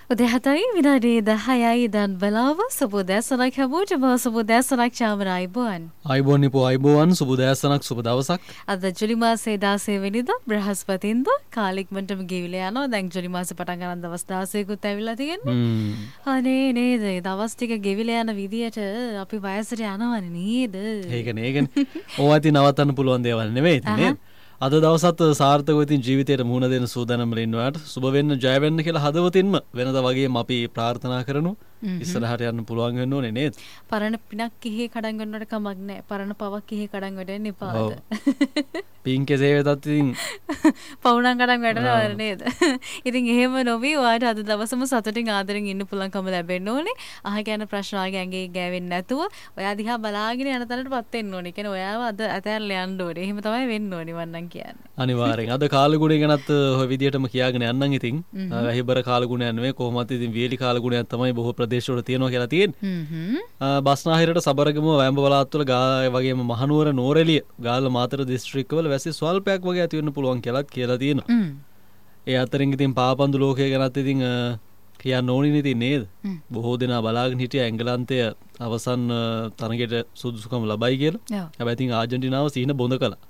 උදේ 7යි විනාඩි 10යි දැන් වෙලාව සුබෝදෑසනක් හැමෝටම සුබෝදෑසනක් චාමර අයබෝවන්. අයබෝවන් නිපෝ අයබෝවන් සුබෝදෑසනක් සුබ දවසක්. අද ජුලි මාසේ 16 වෙනිදා බ්‍රහස්පතින්දා කාලෙකමන්ටම ගෙවිලා යනවා. දැන් ජුලි මාසේ පටන් ගන්න දවස් 16කුත් ඇවිල්ලා තියෙන්නේ. අනේ නේද දවස් ටික ගෙවිලා යන විදියට අපි වයසට යනවනේ නේද? ඒකනේ. ඕවා ඉතින් නවත්තන්න පුළුවන් දේවල් නෙවෙයි නේද? අද දවසත් සාර්ථකව ඉතින් ජීවිතයට මුහුණ දෙන්න සූදානම් වෙලා ඉන්නවාට සුබ වෙන්න ජය වෙන්න කියලා හදවතින්ම වෙනදා වගේම අපි ප්‍රාර්ථනා කරනු ඉස්සරහට යන්න පුළුවන් වෙන්න ඕනේ නේද? පරණ පිනක් කිහේ කඩන් ගන්නවට කමක් නැහැ. පරණ පවක් කිහේ කඩන් වැටෙන්න එපාද? පින්කේ සේවයටත් ඉතින් පවුණන් කඩන් වැටෙනවා නේද? ඉතින් එහෙම නොවි ඔයාලට අද දවසම සතුටින් ආදරෙන් ඉන්න පුළුවන්කම ලැබෙන්න ඕනේ. අහ කියන ප්‍රශ්න ආගේ ඇඟේ ගෑවෙන්නේ නැතුව ඔයා දිහා බලාගෙන යන තැනටපත් වෙන්න ඕනේ. කියන්නේ ඔයාව අද ඇතැරලා යන්න ඕනේ. එහෙම තමයි වෙන්න ඕනේ මන්නම් කියන්නේ. අනිවාර්යෙන්. අද කාලගුණය ගැනත් ඔය විදියටම කියාගෙන යන්නම් ඉතින්. වැහිබර කාලගුණයක් නෙවෙයි කොහොමත් ඉතින් වේලි කාලගුණයක් තමයි බොහෝ ප්‍රදේශවල තියෙනවා කියලා තියෙන්නේ. බස්නාහිරට සබරගම වැම්බ පළාත්වල ගාය වගේම මහනුවර නෝරෙලිය ගාල්ල මාතර දිස්ත්‍රික්කවල වැසි ස්වල්පයක් වගේ ඇති වෙන්න පුළුවන් කියලා තියෙනවා. ඒ අතරින් ඉතින් පාපන්දු ලෝකය ගැනත් ඉතින් කියන්න ඕනේ ඉතින් නේද? බොහෝ දෙනා බලාගෙන හිටියා එංගලන්තය අවසන් තරගයට සුදුසුකම් ලබයි කියලා. හැබැයි ඉතින් ආජන්ටිනාව සීන බොඳ කළා.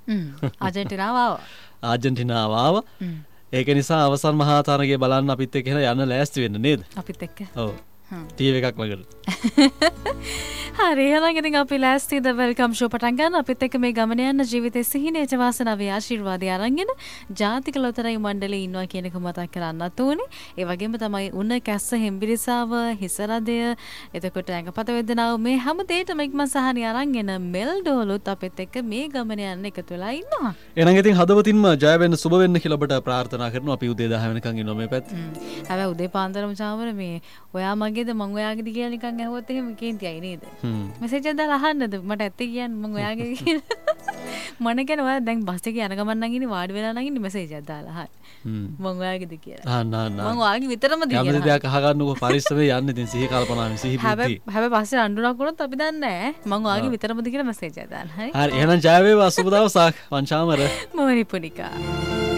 ආජන්ටිනාව ආවා. ඒක නිසා අවසන් මහා තරගය බලන්න අපිත් එක්ක යන්න ලෑස්ති වෙන්න නේද? අපිත් එක්ක. ඔව්. ටීවී එකක් ළඟට. හරි එහෙනම් ඉතින් අපි ලෑස්තිද වෙල්කම් ෂෝ පටන් ගන්න. අපිත් එක්ක මේ ගමන යන ජීවිතේ සිහිනේට වාසනාවේ ආශිර්වාදය අරන්ගෙන ජාතික ලොතරැයි මණ්ඩලයේ ඉන්නවා කියන එක මතක් කරන්නත් ඕනේ. ඒ වගේම තමයි උණ කැස්ස හෙම්බිරිසාව හිසරදය එතකොට ඇඟපත වේදනාව මේ හැම දෙයකම ඉක්මන් සහනිය අරන්ගෙන මෙල්ඩෝලුත් අපිත් එක්ක මේ ගමන යන්න එකතු වෙලා ඉන්නවා. එහෙනම් ඉතින් හදවතින්ම ජය වෙන්න සුබ වෙන්න කියලා ඔබට ප්‍රාර්ථනා කරනවා. අපි උදේ 10 වෙනකන් ඉන්නවා මේ පැත්තේ. හැබැයි උදේ පාන්දරම චාමර මේ ඔයා මගේද මං ඔයාගේද කියලා නිකන් ඇහුවොත් එහෙම කේන්තියයි නේද? මෙසේජ් එකක් දාලා අහන්නද මට ඇත්තේ කියන්න මං ඔයාගේ කියලා. මම කියන ඔයා දැන් බස් එකේ යන ගමන් නම් ඉන්නේ වාඩි වෙලා නම් ඉන්නේ මෙසේජ් එකක් දාලා අහන්න. මං ඔයාගේද කියලා. මං ඔයාගේ විතරම ද කියලා. යම් දෙයක් අහගන්නකො පරිස්සමෙන් යන්න ඉතින් සිහි කල්පනාවෙන් සිහි බුද්ධි. හැබැයි පස්සේ අඬුණක් වුණොත් අපි දන්නේ නැහැ. මං ඔයාගේ විතරමද කියලා මෙසේජ් එකක් දාන්න. හරි. හරි එහෙනම් ජය වේවා සුබ දවසක් වංචාමර. මොහොනි පුනිකා.